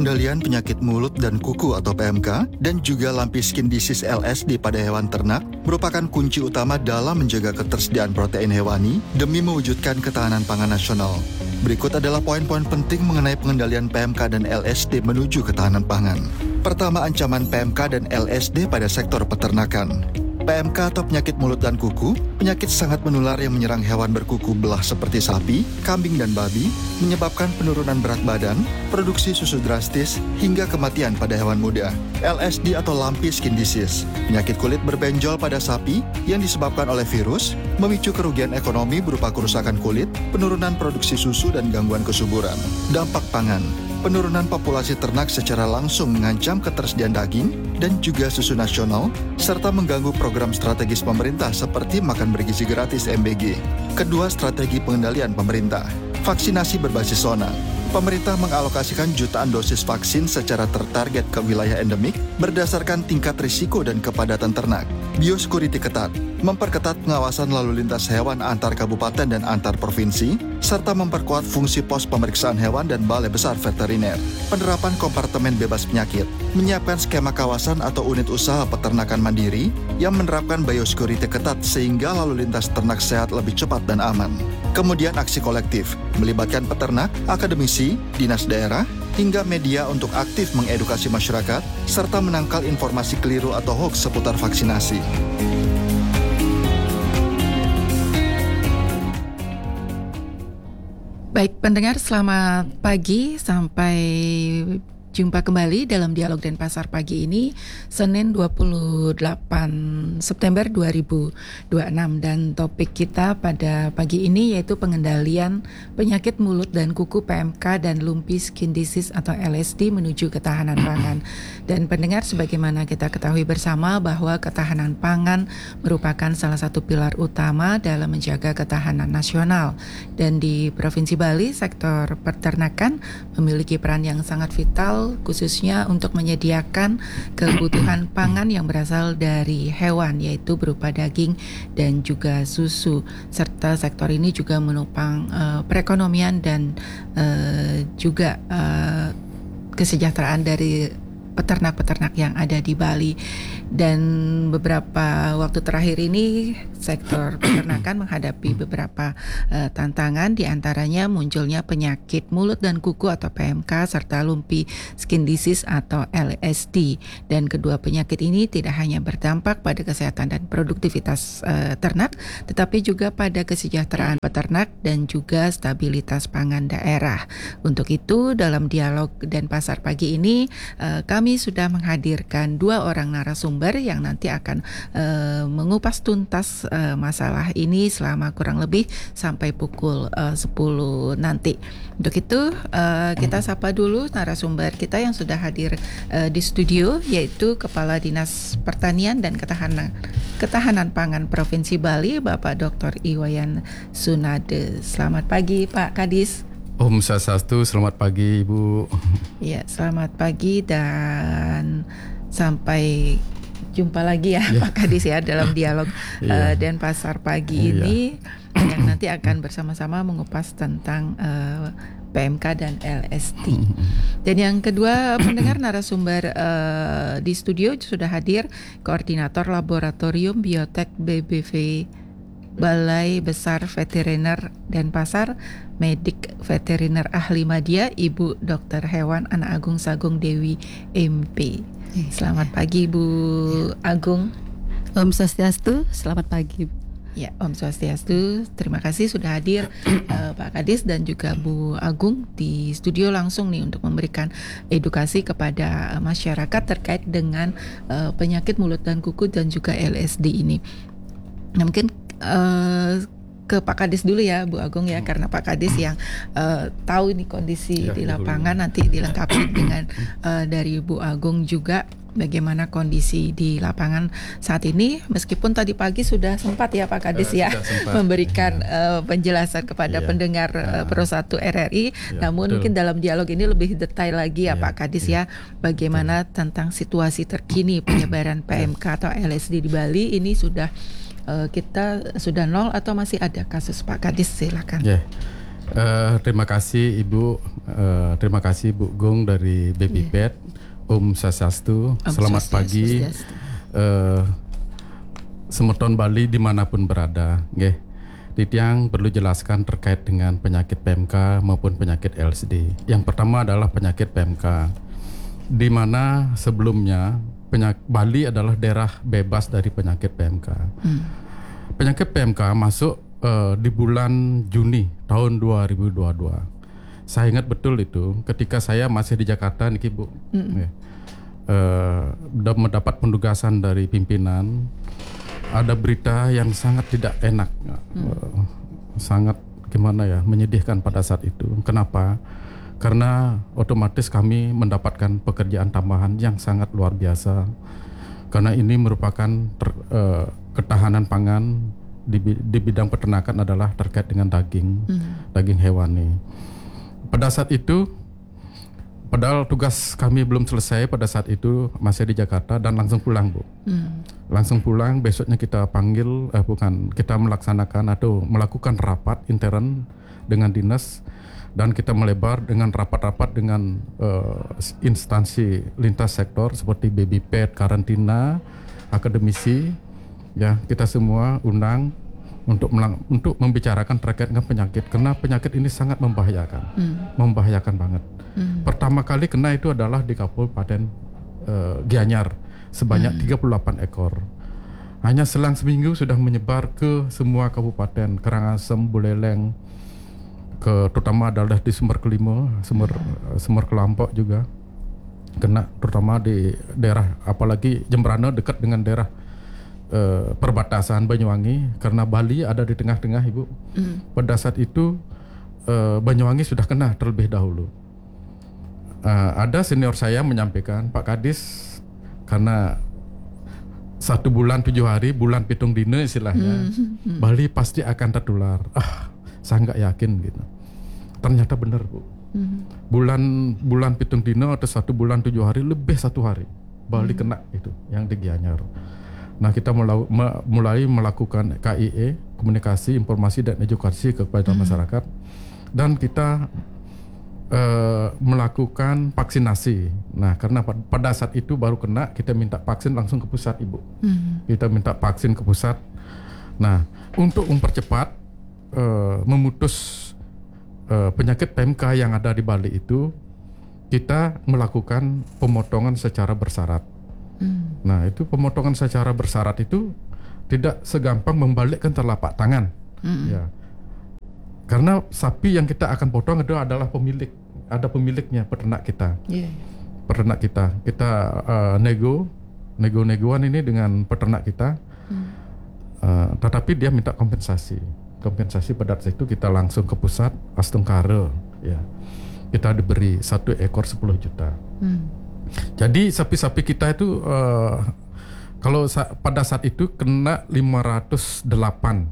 pengendalian penyakit mulut dan kuku atau PMK dan juga lumpy skin disease LSD pada hewan ternak merupakan kunci utama dalam menjaga ketersediaan protein hewani demi mewujudkan ketahanan pangan nasional. Berikut adalah poin-poin penting mengenai pengendalian PMK dan LSD menuju ketahanan pangan. Pertama, ancaman PMK dan LSD pada sektor peternakan. PMK atau penyakit mulut dan kuku, penyakit sangat menular yang menyerang hewan berkuku belah seperti sapi, kambing, dan babi, menyebabkan penurunan berat badan, produksi susu drastis, hingga kematian pada hewan muda. LSD atau lumpy skin disease, penyakit kulit berbenjol pada sapi yang disebabkan oleh virus, memicu kerugian ekonomi berupa kerusakan kulit, penurunan produksi susu, dan gangguan kesuburan. Dampak pangan. Penurunan populasi ternak secara langsung mengancam ketersediaan daging dan juga susu nasional, serta mengganggu program strategis pemerintah seperti makan bergizi gratis MBG. Kedua, strategi pengendalian pemerintah. Vaksinasi berbasis zona. Pemerintah mengalokasikan jutaan dosis vaksin secara tertarget ke wilayah endemik berdasarkan tingkat risiko dan kepadatan ternak. Biosecurity ketat, memperketat pengawasan lalu lintas hewan antar kabupaten dan antar provinsi, serta memperkuat fungsi pos pemeriksaan hewan dan balai besar veteriner. Penerapan kompartemen bebas penyakit, menyiapkan skema kawasan atau unit usaha peternakan mandiri yang menerapkan biosecurity ketat sehingga lalu lintas ternak sehat lebih cepat dan aman. Kemudian aksi kolektif, melibatkan peternak, akademisi, dinas daerah, hingga media untuk aktif mengedukasi masyarakat, serta menangkal informasi keliru atau hoax seputar vaksinasi. Baik, pendengar, selamat pagi. Sampai jumpa kembali dalam Dialog Denpasar pagi ini, Senin 28 September 2026, dan topik kita pada pagi ini yaitu pengendalian penyakit mulut dan kuku PMK dan lumpy skin disease atau LSD menuju ketahanan pangan. Dan pendengar, sebagaimana kita ketahui bersama bahwa ketahanan pangan merupakan salah satu pilar utama dalam menjaga ketahanan nasional. Dan di Provinsi Bali, sektor peternakan memiliki peran yang sangat vital khususnya untuk menyediakan kebutuhan pangan yang berasal dari hewan, yaitu berupa daging dan juga susu, serta sektor ini juga menopang perekonomian dan juga kesejahteraan dari peternak-peternak yang ada di Bali. Dan beberapa waktu terakhir ini sektor peternakan menghadapi beberapa tantangan, diantaranya munculnya penyakit mulut dan kuku atau PMK serta lumpy skin disease atau LSD. Dan kedua penyakit ini tidak hanya berdampak pada kesehatan dan produktivitas ternak, tetapi juga pada kesejahteraan peternak dan juga stabilitas pangan daerah. Untuk itu, dalam Dialog Denpasar pagi ini kami sudah menghadirkan dua orang narasumber yang nanti akan mengupas tuntas masalah ini selama kurang lebih sampai pukul 10 nanti. Untuk itu kita sapa dulu narasumber kita yang sudah hadir di studio, yaitu Kepala Dinas Pertanian dan Ketahanan Pangan Provinsi Bali, Bapak Dr. Iwayan Sunade. Selamat pagi Pak Kadis. Om Swastiastu, selamat pagi Ibu. Ya, selamat pagi dan sampai jumpa lagi ya Pak Kadis ya dalam Dialog Denpasar pagi ini yang nanti akan bersama-sama mengupas tentang PMK dan LSD. Dan yang kedua, pendengar, narasumber di studio sudah hadir Koordinator Laboratorium Biotek BBV Balai Besar Veteriner Denpasar, Medik Veteriner Ahli Madya, Ibu Dr. Hewan Ana Agung Sagung Dewi MP. Selamat pagi Bu Agung. Om Swastiastu, selamat pagi. Ya, Om Swastiastu. Terima kasih sudah hadir Pak Kadis dan juga Bu Agung di studio langsung nih untuk memberikan edukasi kepada masyarakat terkait dengan penyakit mulut dan kuku dan juga LSD ini. Nah, mungkin ke Pak Kadis dulu ya Bu Agung ya, karena Pak Kadis yang tahu ini kondisi di lapangan, nanti dilengkapi dengan dari Bu Agung juga bagaimana kondisi di lapangan saat ini. Meskipun tadi pagi sudah sempat ya Pak Kadis memberikan penjelasan kepada pendengar Pro 1 RRI, namun mungkin dalam dialog ini lebih detail lagi ya Pak Kadis ya, bagaimana tentang situasi terkini penyebaran PMK atau LSD di Bali ini. Sudah kita sudah nol atau masih ada kasus Pak Kadis, silakan. Terima kasih Ibu, terima kasih Bu Gung dari Baby Pet. Om Swastiastu, selamat pagi. Semeton Bali dimanapun berada, nggih. Titiang perlu jelaskan terkait dengan penyakit PMK maupun penyakit LSD. Yang pertama adalah penyakit PMK, di mana sebelumnya Bali adalah daerah bebas dari penyakit PMK. Penyakit PMK masuk di bulan Juni tahun 2022. Saya ingat betul itu ketika saya masih di Jakarta niki Bu. Mendapat penugasan dari pimpinan, ada berita yang sangat tidak enak, sangat gimana ya, menyedihkan pada saat itu. Kenapa? Karena otomatis kami mendapatkan pekerjaan tambahan yang sangat luar biasa. Karena ini merupakan ketahanan pangan di bidang peternakan adalah terkait dengan daging hewani. Pada saat itu, padahal tugas kami belum selesai pada saat itu, masih di Jakarta dan langsung pulang Bu. Langsung pulang, besoknya kita panggil, kita melaksanakan atau melakukan rapat intern dengan dinas, dan kita melebar dengan rapat-rapat dengan instansi lintas sektor seperti Baby Pet, karantina, akademisi, ya kita semua undang untuk membicarakan terkait dengan penyakit, karena penyakit ini sangat membahayakan banget. Pertama kali kena itu adalah di Kabupaten Gianyar sebanyak 38 ekor. Hanya selang seminggu sudah menyebar ke semua kabupaten, Karangasem, Buleleng, terutama adalah di Sumber Kelima, Sumber Kelampok juga kena, terutama di daerah apalagi Jembrana dekat dengan daerah perbatasan Banyuwangi, karena Bali ada di tengah-tengah Ibu. Pada saat itu Banyuwangi sudah kena terlebih dahulu. Ada senior saya menyampaikan, Pak Kadis, karena 1 bulan 7 hari, bulan pitung dina istilahnya, Bali pasti akan tertular. Saya nggak yakin gitu. Ternyata benar Bu. Bulan pitung dina atau 1 bulan 7 hari, lebih 1 hari Bali kena itu yang di Gianyar. Nah, kita mulai melakukan KIE, komunikasi, informasi dan edukasi kepada masyarakat, dan kita melakukan vaksinasi. Nah, karena pada saat itu baru kena, kita minta vaksin langsung ke pusat Ibu. Kita minta vaksin ke pusat. Nah, untuk mempercepat memutus penyakit PMK yang ada di Bali itu, kita melakukan pemotongan secara bersyarat. Nah, itu pemotongan secara bersyarat itu tidak segampang membalikkan telapak tangan, ya. Karena sapi yang kita akan potong itu adalah ada pemiliknya, peternak kita. Peternak kita nego-negoan ini dengan peternak kita, tetapi dia minta kompensasi pada saat itu kita langsung ke pusat Astungkare, ya. Kita diberi 1 ekor 10 juta. Jadi sapi-sapi kita itu kalau pada saat itu kena 508.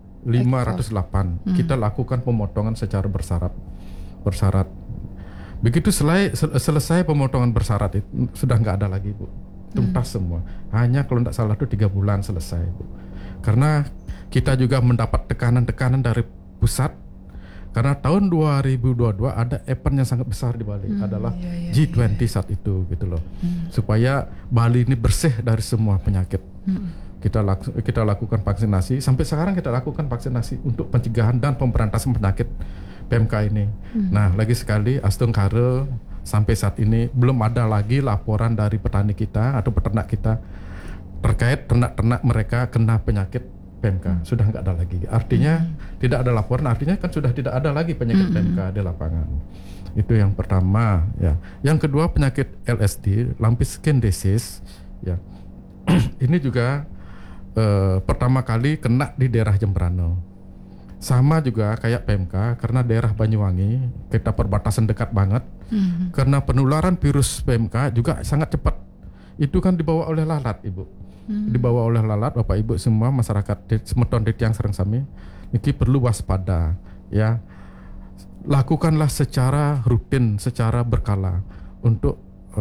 Kita lakukan pemotongan secara bersyarat. Begitu selesai pemotongan bersyarat itu sudah nggak ada lagi Bu. Tuntas semua. Hanya kalau tidak salah itu 3 bulan selesai Bu. Karena kita juga mendapat tekanan dari pusat. Karena tahun 2022 ada event yang sangat besar di Bali, adalah G20 saat itu gitu loh. Supaya Bali ini bersih dari semua penyakit. Kita lakukan vaksinasi, sampai sekarang kita lakukan vaksinasi untuk pencegahan dan pemberantasan penyakit PMK ini. Nah, lagi sekali Astungkare sampai saat ini belum ada lagi laporan dari petani kita atau peternak kita terkait ternak-ternak mereka kena penyakit PMK. Sudah nggak ada lagi. Artinya tidak ada laporan, artinya kan sudah tidak ada lagi penyakit PMK di lapangan. Itu yang pertama, ya. Yang kedua penyakit LSD, lumpy skin disease, ya. Ini juga pertama kali kena di daerah Jembrana. Sama juga kayak PMK, karena daerah Banyuwangi kita perbatasan dekat banget. Karena penularan virus PMK juga sangat cepat. Itu kan dibawa oleh lalat, Ibu. Dibawa oleh lalat, Bapak Ibu semua masyarakat Semeton Ditiang Serang Sami, ini perlu waspada, ya. Lakukanlah secara rutin, secara berkala untuk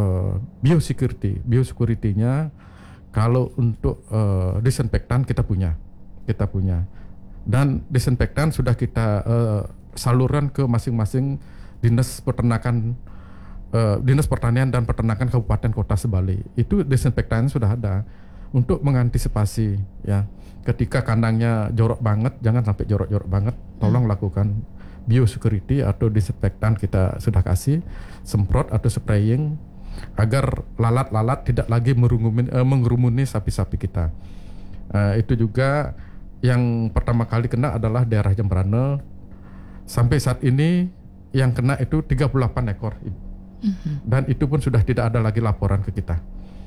biosecurity-nya. Kalau untuk disinfektan kita punya, dan disinfektan sudah kita saluran ke masing-masing dinas peternakan, dinas pertanian dan peternakan kabupaten kota sebali. Itu disinfektan sudah ada untuk mengantisipasi ya. Ketika kandangnya jorok banget, jangan sampai jorok-jorok banget, tolong lakukan biosecurity atau disinfektan kita sudah kasih, semprot atau spraying agar lalat-lalat tidak lagi mengerumuni sapi-sapi kita. Itu juga yang pertama kali kena adalah daerah Jembrana. Sampai saat ini yang kena itu 38 ekor. Dan itu pun sudah tidak ada lagi laporan ke kita.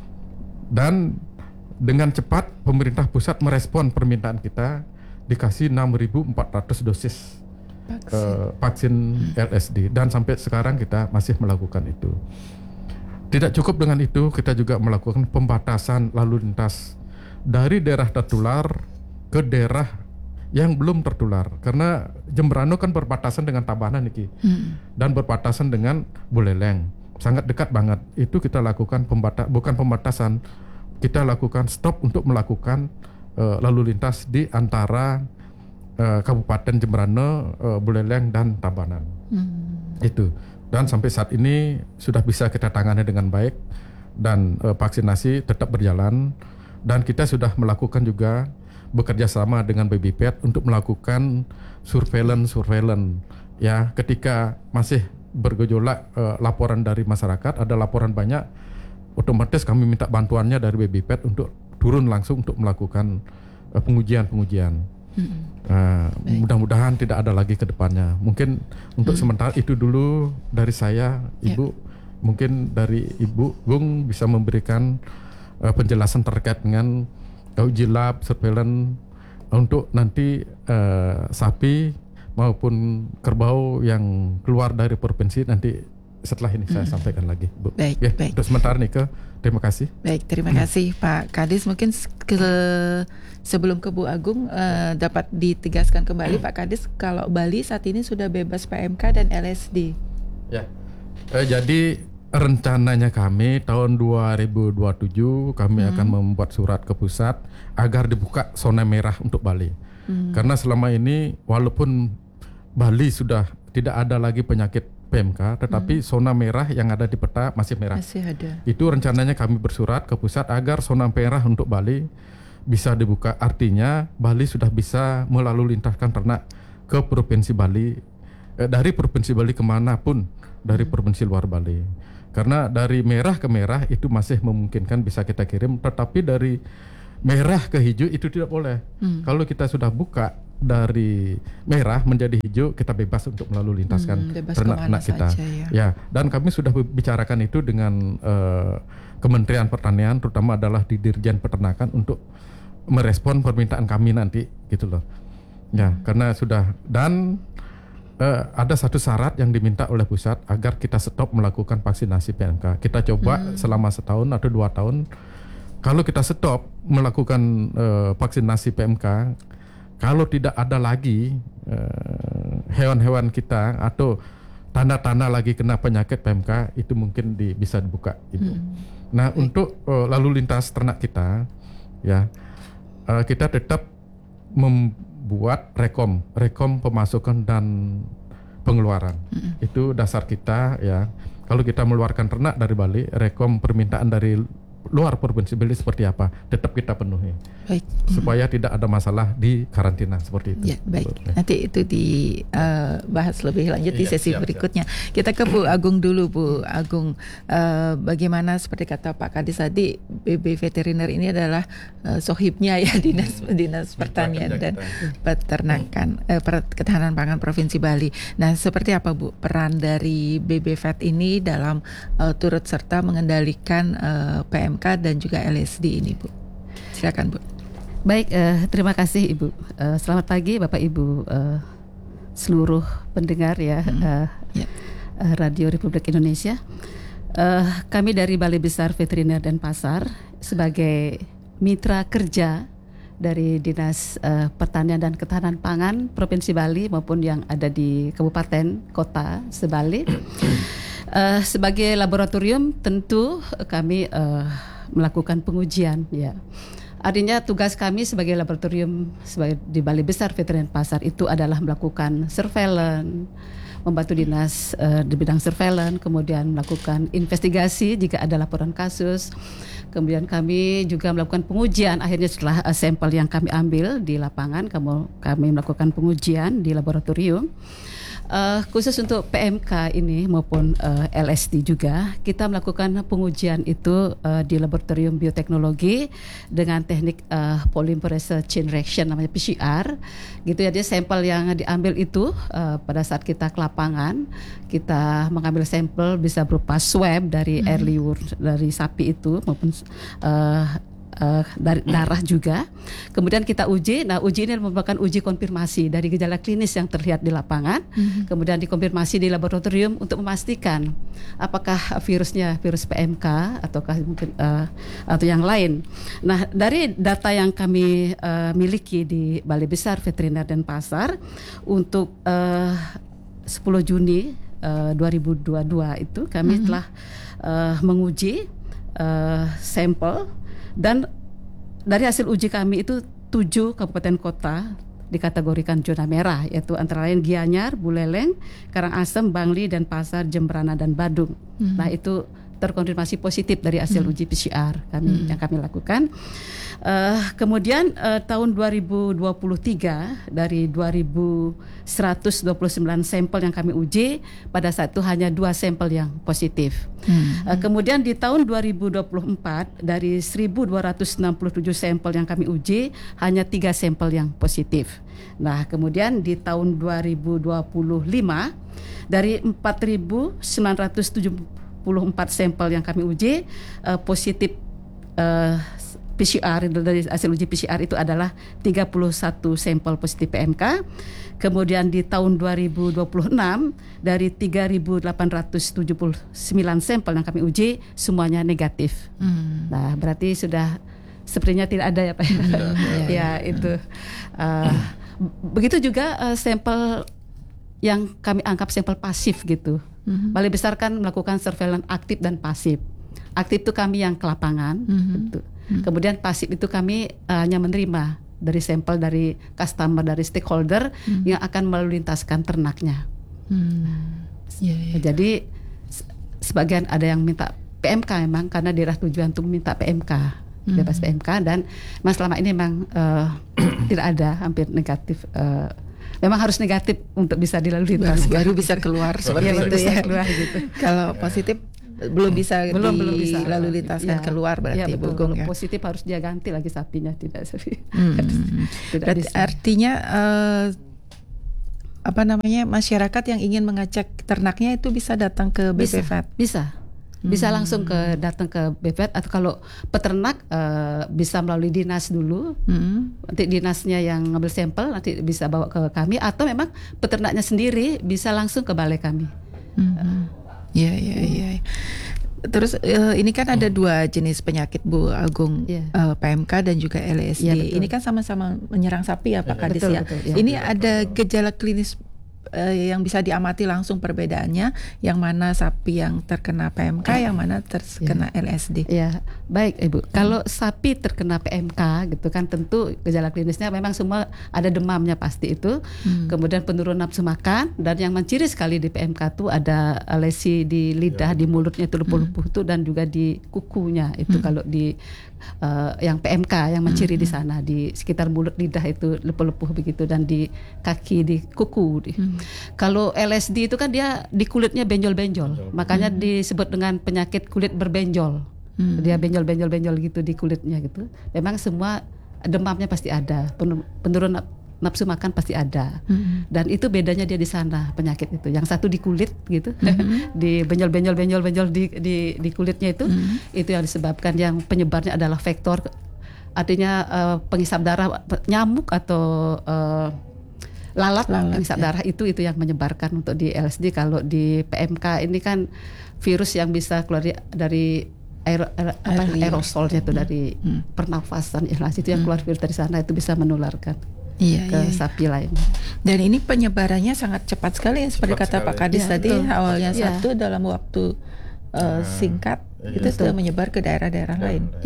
Dan dengan cepat pemerintah pusat merespon permintaan kita, dikasih 6.400 dosis vaksin LSD, dan sampai sekarang kita masih melakukan itu. Tidak cukup dengan itu, kita juga melakukan pembatasan lalu lintas dari daerah tertular ke daerah yang belum tertular, karena Jembrana kan berbatasan dengan Tabanan Niki, dan berbatasan dengan Buleleng, sangat dekat banget. Itu kita lakukan bukan pembatasan, kita lakukan stop untuk melakukan lalu lintas di antara Kabupaten Jembrana, Buleleng dan Tabanan. Itu. Dan sampai saat ini sudah bisa kita tangani dengan baik, dan vaksinasi tetap berjalan, dan kita sudah melakukan juga bekerja sama dengan BBPET untuk melakukan surveillance ya. Ketika masih bergejolak laporan dari masyarakat, ada laporan banyak, otomatis kami minta bantuannya dari BBPET untuk turun langsung untuk melakukan pengujian. Mudah-mudahan tidak ada lagi ke depannya. Mungkin untuk sementara itu dulu dari saya, Ibu. Mungkin dari Ibu Gung bisa memberikan penjelasan terkait dengan uji lab, surveillance untuk nanti sapi maupun kerbau yang keluar dari provinsi nanti. Setelah ini saya sampaikan lagi, Bu. Baik. Untuk sementara Nika, terima kasih. Baik, terima kasih Pak Kadis. Mungkin sebelum ke Bu Agung dapat ditegaskan kembali Pak Kadis, kalau Bali saat ini sudah bebas PMK dan LSD. Ya. Jadi rencananya kami tahun 2027 kami akan membuat surat ke pusat agar dibuka zona merah untuk Bali. Karena selama ini walaupun Bali sudah tidak ada lagi penyakit PMK, tetapi zona merah yang ada di peta masih merah. Masih ada. Itu rencananya kami bersurat ke pusat agar zona merah untuk Bali bisa dibuka. Artinya Bali sudah bisa melalui lintaskan ternak ke provinsi Bali, dari provinsi Bali kemanapun, dari provinsi luar Bali. Karena dari merah ke merah itu masih memungkinkan bisa kita kirim, tetapi dari merah ke hijau itu tidak boleh. Kalau kita sudah buka dari merah menjadi hijau, kita bebas untuk melalui lintaskan ternak kita. Ya, dan kami sudah bicarakan itu dengan Kementerian Pertanian, terutama adalah di Dirjen Peternakan untuk merespon permintaan kami nanti, gitu loh. Ya, karena sudah, dan ada satu syarat yang diminta oleh pusat agar kita stop melakukan vaksinasi PMK. Kita coba selama setahun atau 2 tahun. Kalau kita stop melakukan vaksinasi PMK, kalau tidak ada lagi hewan-hewan kita atau tanda-tanda lagi kena penyakit PMK, itu mungkin bisa dibuka, Ibu. Nah, untuk lalu lintas ternak kita, ya, kita tetap membuat rekom pemasukan dan pengeluaran. Itu dasar kita, ya. Kalau kita mengeluarkan ternak dari Bali, rekom permintaan dari luar provinsi Bali seperti apa, tetap kita penuhi. Baik. Supaya tidak ada masalah di karantina seperti itu. Ya, baik. Nanti itu dibahas lebih lanjut di sesi berikutnya. Kita ke Bu Agung dulu, Bu Agung. Bagaimana seperti kata Pak Kadis tadi, BB Veteriner ini adalah sohibnya ya dinas pertanian dan peternakan, ketahanan pangan Provinsi Bali. Nah, seperti apa Bu peran dari BB Vet ini dalam turut serta mengendalikan PMK dan juga LSD ini, Bu? Silakan, Bu. Baik, terima kasih Ibu. Selamat pagi Bapak Ibu seluruh pendengar ya, Radio Republik Indonesia. Kami dari Balai Besar Veteriner dan Pasar sebagai mitra kerja dari Dinas Pertanian dan Ketahanan Pangan Provinsi Bali maupun yang ada di Kabupaten Kota Sebali. Sebagai laboratorium tentu kami melakukan pengujian ya. Artinya tugas kami sebagai laboratorium di Balai Besar Veteriner Pasar itu adalah melakukan surveillance, membantu dinas di bidang surveillance, kemudian melakukan investigasi jika ada laporan kasus. Kemudian kami juga melakukan pengujian. Akhirnya setelah sampel yang kami ambil di lapangan, kami melakukan pengujian di laboratorium. Khusus untuk PMK ini maupun LSD juga, kita melakukan pengujian itu di laboratorium bioteknologi dengan teknik polymerase chain reaction, namanya PCR gitu ya. Jadi sampel yang diambil itu pada saat kita ke lapangan, kita mengambil sampel bisa berupa swab dari air liur dari sapi itu maupun dari darah juga. Kemudian kita uji. Nah, uji ini merupakan uji konfirmasi dari gejala klinis yang terlihat di lapangan. Kemudian dikonfirmasi di laboratorium untuk memastikan apakah virusnya virus PMK ataukah mungkin atau yang lain. Nah, dari data yang kami miliki di Balai Besar Veteriner dan Pasar untuk 10 Juni 2022 itu kami telah menguji sampel. Dan dari hasil uji kami itu 7 kabupaten kota dikategorikan zona merah, yaitu antara lain Gianyar, Buleleng, Karangasem, Bangli, dan Pasar, Jembrana, dan Badung. Nah, itu terkonfirmasi positif dari hasil uji PCR yang kami lakukan. Kemudian tahun 2023 dari 2.129 sampel yang kami uji, pada saat itu hanya 2 sampel yang positif. Kemudian di tahun 2024 dari 1.267 sampel yang kami uji, hanya 3 sampel yang positif. Nah, kemudian di tahun 2025 dari 4.974 sampel yang kami uji positif PCR. Dari hasil uji PCR itu adalah 31 sampel positif PMK. Kemudian di tahun 2026 dari 3.879 sampel yang kami uji semuanya negatif. Nah, berarti sudah sepertinya tidak ada ya Pak. Ya itu. Begitu juga sampel yang kami anggap sampel pasif gitu. Balai Besar kan melakukan surveillance aktif dan pasif. Aktif itu kami yang ke lapangan, gitu. Kemudian pasif itu kami hanya menerima dari sampel dari customer, dari stakeholder yang akan melintaskan ternaknya. Jadi sebagian ada yang minta PMK memang karena daerah tujuan untuk minta PMK, bebas PMK, dan selama ini memang tidak ada, hampir negatif. Memang harus negatif untuk bisa dilalui lintas, baru bisa keluar seperti itu ya. Kalau positif belum bisa lalu lintaskan keluar berarti Bu Gung ya. Positif harus dia ganti lagi sapinya, tidak sapi. Berarti artinya masyarakat yang ingin mengecek ternaknya itu bisa datang ke BPVET. Bisa langsung datang ke BPVET, atau kalau peternak bisa melalui dinas dulu. Nanti dinasnya yang ngambil sampel nanti bisa bawa ke kami, atau memang peternaknya sendiri bisa langsung ke balai kami. Ya. Terus ini kan ada 2 jenis penyakit Bu Agung, PMK dan juga LSD. Ini kan sama-sama menyerang sapi ya Pak Kadis ya. Ini ada gejala klinis yang bisa diamati langsung perbedaannya, yang mana sapi yang terkena PMK, yang mana terkena LSD. Ya, baik Ibu. Kalau sapi terkena PMK gitu kan, tentu gejala klinisnya memang semua ada demamnya pasti itu. Kemudian penurunan nafsu makan, dan yang menciri sekali di PMK itu ada lesi di lidah, di mulutnya itu lepuh-lepuh itu, dan juga di kukunya itu. Kalau di yang PMK yang menciri di sana, di sekitar mulut lidah itu lepuh-lepuh begitu, dan di kaki, di kuku. Kalau LSD itu kan dia di kulitnya benjol-benjol, makanya disebut dengan penyakit kulit berbenjol. Dia benjol-benjol gitu di kulitnya gitu. Memang semua demamnya pasti ada, penurunan nafsu makan pasti ada. Dan itu bedanya dia di sana penyakit itu. Yang satu di kulit gitu, di benjol di kulitnya itu, itu yang disebabkan, yang penyebabnya adalah vektor, artinya pengisap darah nyamuk atau lalat pengisap darah itu yang menyebarkan untuk di LSD. Kalau di PMK ini kan virus yang bisa keluar dari aerosolnya itu dari pernafasan, itu yang keluar virus dari sana, itu bisa menularkan ke sapi lain. Dan ini penyebarannya sangat cepat sekali ya, seperti kata Pak Kadis tadi, awalnya satu dalam waktu singkat itu sudah menyebar ke daerah-daerah lain.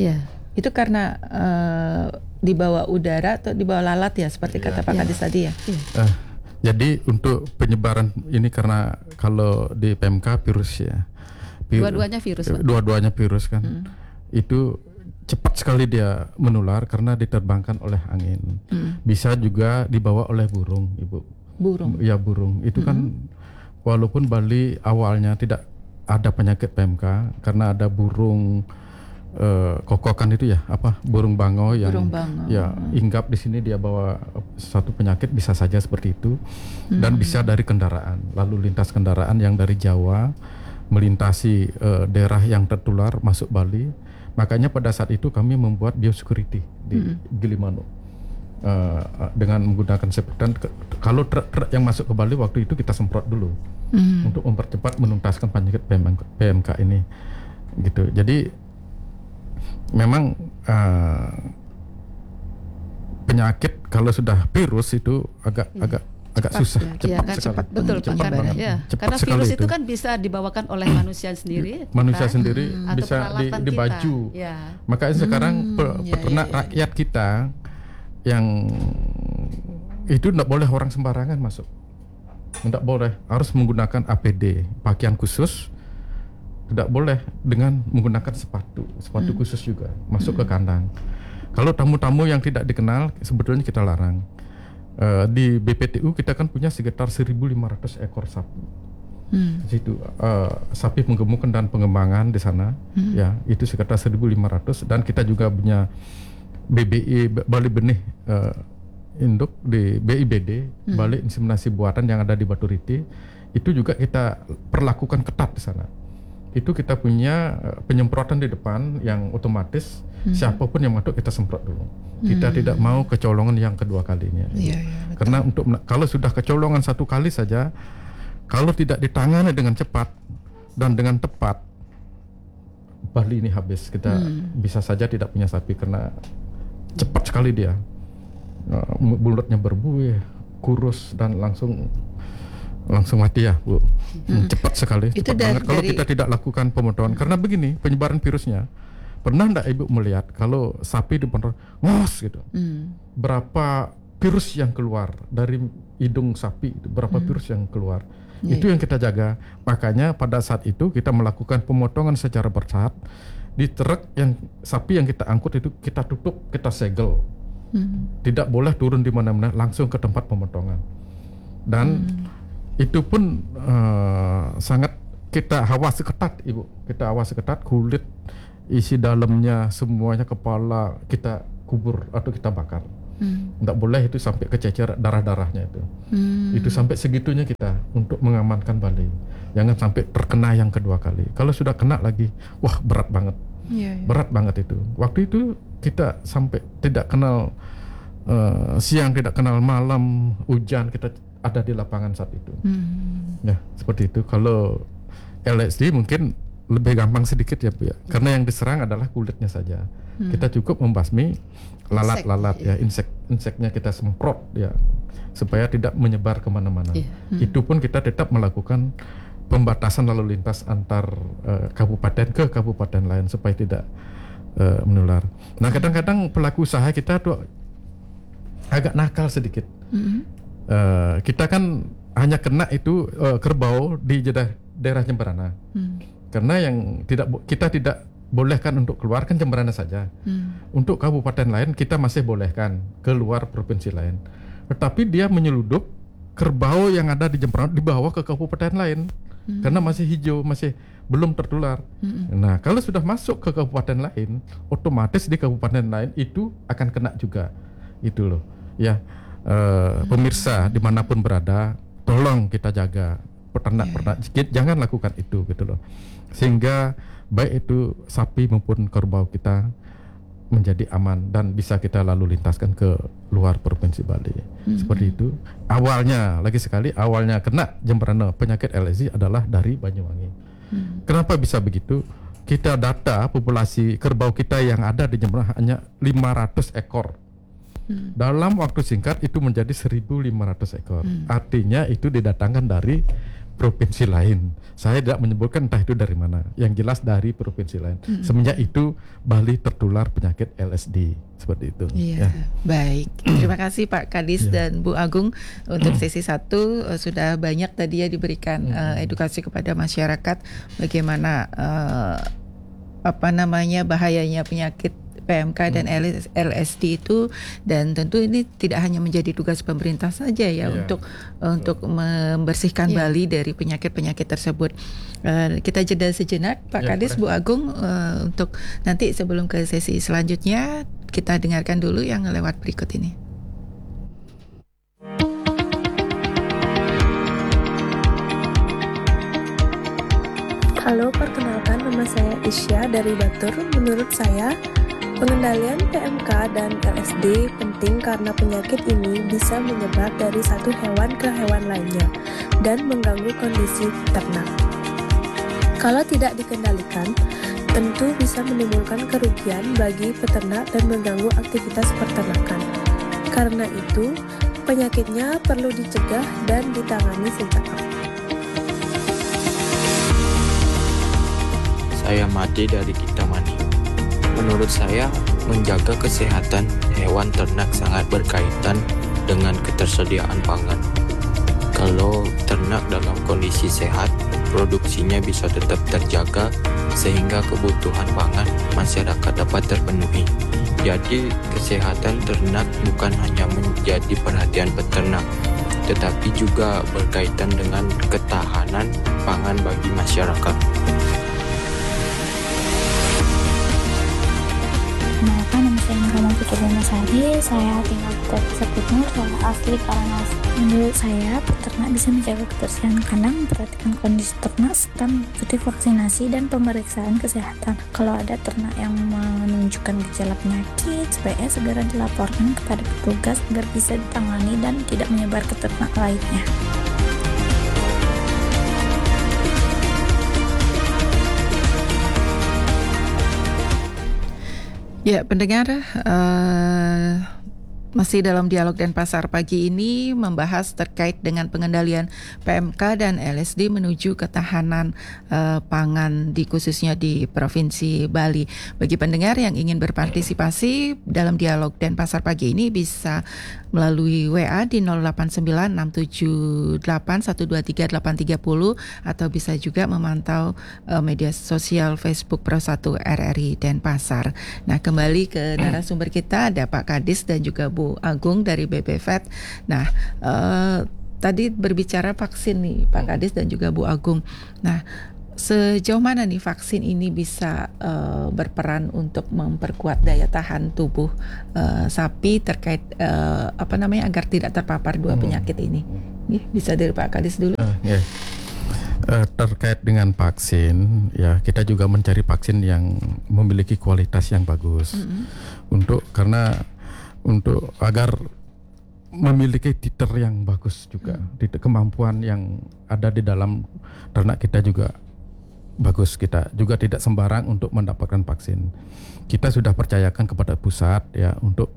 Itu karena di bawah udara atau di bawah lalat ya, seperti kata Pak Kadis tadi ya. Jadi untuk penyebaran ini karena kalau di PMK virus ya. Dua-duanya virus, Pak. Dua-duanya virus kan. Itu cepat sekali dia menular karena diterbangkan oleh angin. Bisa juga dibawa oleh burung, Ibu. Burung. Ya, burung. Itu kan walaupun Bali awalnya tidak ada penyakit PMK karena ada burung kokokan itu ya, burung bangau yang hinggap di sini, dia bawa satu penyakit, bisa saja seperti itu. Dan bisa dari kendaraan, lalu lintas kendaraan yang dari Jawa melintasi daerah yang tertular masuk Bali. Makanya pada saat itu kami membuat biosecurity di Gilimanuk dengan menggunakan sepetan. Kalau truk yang masuk ke Bali waktu itu kita semprot dulu untuk mempercepat menuntaskan penyakit PMK ini, gitu. Jadi memang penyakit kalau sudah virus itu agak susah, cepat, betul Pak. Karena virus itu kan bisa dibawakan oleh manusia sendiri, atau bisa di baju. Makanya sekarang peternak rakyat kita yang itu tidak boleh orang sembarangan masuk, tidak boleh, harus menggunakan APD, pakaian khusus. Tidak boleh dengan menggunakan sepatu khusus juga masuk ke kandang. Kalau tamu-tamu yang tidak dikenal sebetulnya kita larang. Di BPTU kita kan punya sekitar 1.500 ekor sapi. Di situ sapi penggemukan dan pengembangan di sana, ya itu sekitar 1.500. Dan kita juga punya BBI, Bali Benih Induk di BIBD, Bali Inseminasi Buatan yang ada di Baturiti. Itu juga kita perlakukan ketat di sana. Itu kita punya penyemprotan di depan yang otomatis, siapapun yang masuk kita semprot dulu. Kita tidak mau kecolongan yang kedua kalinya. Karena kalau sudah kecolongan satu kali saja, kalau tidak ditangani dengan cepat dan dengan tepat, Bali ini habis. Kita bisa saja tidak punya sapi karena cepat sekali dia, mulutnya berbuih, kurus, dan langsung mati ya, Bu. Cepat sekali, cepat banget kalau kita tidak lakukan pemotongan. Karena begini penyebaran virusnya. Pernah enggak Ibu melihat kalau sapi dipotong ngos gitu, berapa virus yang keluar dari hidung sapi itu, berapa virus yang keluar. Itu yang kita jaga. Makanya pada saat itu kita melakukan pemotongan secara bertahap. Di truk yang sapi yang kita angkut itu kita tutup, kita segel. Tidak boleh turun di mana-mana, langsung ke tempat pemotongan. Dan itu pun sangat kita awasi ketat, Ibu. Kita awasi ketat, kulit, isi dalamnya, semuanya, kepala kita kubur atau kita bakar. Tidak boleh itu sampai kececer darah-darahnya itu. Itu sampai segitunya kita untuk mengamankan Bali. Jangan sampai terkena yang kedua kali. Kalau sudah kena lagi, wah berat banget. Berat banget itu. Waktu itu kita sampai tidak kenal siang, tidak kenal malam, hujan, kita ada di lapangan saat itu. Ya, seperti itu. Kalau LSD mungkin lebih gampang sedikit ya, Bu ya. Karena yang diserang adalah kulitnya saja. Kita cukup membasmi lalat-lalat ya, inseknya kita semprot ya, supaya tidak menyebar kemana-mana. Itu pun kita tetap melakukan pembatasan lalu lintas antar kabupaten ke kabupaten lain supaya tidak menular. Nah, kadang-kadang pelaku usaha kita tuh agak nakal sedikit. Kita kan hanya kena itu kerbau di daerah Jemberana. Karena yang kita tidak bolehkan untuk keluar kan Jemberana saja. Untuk kabupaten lain kita masih bolehkan keluar provinsi lain. Tetapi dia menyeludup kerbau yang ada di Jemberana dibawa ke kabupaten lain. Karena masih hijau, masih belum tertular. Nah, kalau sudah masuk ke kabupaten lain, otomatis di kabupaten lain itu akan kena juga. Itu loh. Ya. Pemirsa dimanapun berada, tolong kita jaga peternak-peternak, jangan lakukan itu gitu loh, sehingga baik itu sapi maupun kerbau kita menjadi aman dan bisa kita lalu lintaskan ke luar provinsi Bali. Seperti itu. Awalnya kena Jemberana penyakit LSD adalah dari Banyuwangi. Kenapa bisa begitu? Kita data populasi kerbau kita yang ada di Jemberana hanya 500 ekor. Dalam waktu singkat itu menjadi 1.500 ekor. Artinya itu didatangkan dari provinsi lain. Saya tidak menyebutkan entah itu dari mana. Yang jelas dari provinsi lain. Semenjak itu Bali tertular penyakit LSD seperti itu. Iya, baik. Terima kasih Pak Kadis dan Bu Agung untuk sesi 1 sudah banyak tadi ya diberikan edukasi kepada masyarakat bagaimana bahayanya penyakit PMK dan LSD itu, dan tentu ini tidak hanya menjadi tugas pemerintah saja ya untuk membersihkan Bali dari penyakit-penyakit tersebut. Kita jeda sejenak Pak Kadis, Bu Agung, untuk nanti sebelum ke sesi selanjutnya kita dengarkan dulu yang lewat berikut ini. Halo, perkenalkan nama saya Isya dari Batur. Menurut saya, pengendalian PMK dan LSD penting karena penyakit ini bisa menyebar dari satu hewan ke hewan lainnya dan mengganggu kondisi ternak. Kalau tidak dikendalikan, tentu bisa menimbulkan kerugian bagi peternak dan mengganggu aktivitas peternakan. Karena itu, penyakitnya perlu dicegah dan ditangani sejak awal. Saya Made dari Kintamani. Menurut saya, menjaga kesehatan hewan ternak sangat berkaitan dengan ketersediaan pangan. Kalau ternak dalam kondisi sehat, produksinya bisa tetap terjaga sehingga kebutuhan pangan masyarakat dapat terpenuhi. Jadi, kesehatan ternak bukan hanya menjadi perhatian peternak, tetapi juga berkaitan dengan ketahanan pangan bagi masyarakat. Kenalkan, nama saya Rahman Putri Sari. Saya tinggal di Desa Timur, saya asli Karangas. Menurut saya, peternak bisa menjaga kebersihan kandang, memperhatikan kondisi ternak, serta mengikuti vaksinasi dan pemeriksaan kesehatan. Kalau ada ternak yang menunjukkan gejala penyakit, sebaiknya segera dilaporkan kepada petugas agar bisa ditangani dan tidak menyebar ke ternak lainnya. Ya, pendengar, masih dalam dialog dan pasar pagi ini membahas terkait dengan pengendalian PMK dan LSD menuju ketahanan pangan khususnya di Provinsi Bali. Bagi pendengar yang ingin berpartisipasi dalam dialog dan pasar pagi ini bisa melalui WA di 089678123830 atau bisa juga memantau media sosial Facebook Pro 1 RRI Denpasar. Nah, kembali ke narasumber kita ada Pak Kadis dan juga Bu Agung dari BPVET. Nah, tadi berbicara vaksin nih Pak Kadis dan juga Bu Agung. Nah, sejauh mana nih vaksin ini bisa berperan untuk memperkuat daya tahan tubuh sapi terkait agar tidak terpapar dua penyakit ini? Bisa dari Pak Kadis dulu. Terkait dengan vaksin, ya kita juga mencari vaksin yang memiliki kualitas yang bagus untuk agar memiliki titer yang bagus juga, kemampuan yang ada di dalam ternak kita juga bagus. Kita juga tidak sembarang untuk mendapatkan vaksin. Kita sudah percayakan kepada pusat ya untuk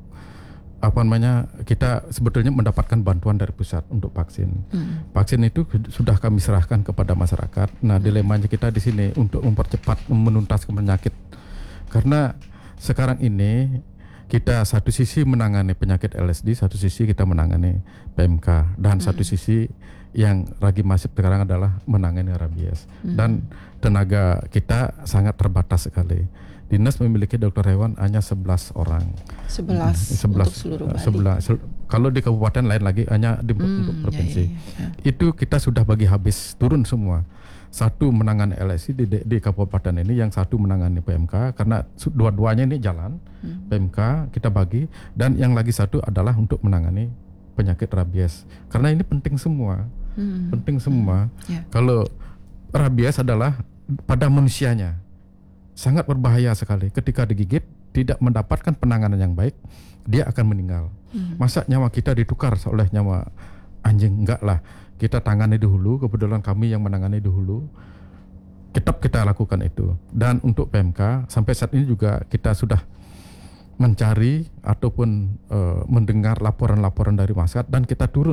kita sebetulnya mendapatkan bantuan dari pusat untuk vaksin. Vaksin itu sudah kami serahkan kepada masyarakat. Nah, dilemanya kita di sini untuk mempercepat menuntaskan penyakit. Karena sekarang ini kita satu sisi menangani penyakit LSD, satu sisi kita menangani PMK, dan satu sisi yang lagi masif sekarang adalah menangani rabies. Dan tenaga kita sangat terbatas sekali. Dinas memiliki dokter hewan hanya 11 orang. 11 untuk seluruh Bali. Kalau di kabupaten lain lagi hanya untuk provinsi. Itu kita sudah bagi habis, turun semua. Satu menangani LSD di kabupaten ini, yang satu menangani PMK, karena dua-duanya ini jalan. PMK kita bagi, dan yang lagi satu adalah untuk menangani penyakit rabies. Karena ini penting semua. Penting semua. Kalau rabies adalah pada manusianya sangat berbahaya sekali. Ketika digigit tidak mendapatkan penanganan yang baik, dia akan meninggal. Masa nyawa kita ditukar oleh nyawa anjing? Enggak lah. Kita tangani dahulu, kebetulan kami yang menangani dahulu. Tetap kita lakukan itu. Dan untuk PMK sampai saat ini juga kita sudah mencari ataupun mendengar laporan-laporan dari masyarakat, dan kita turun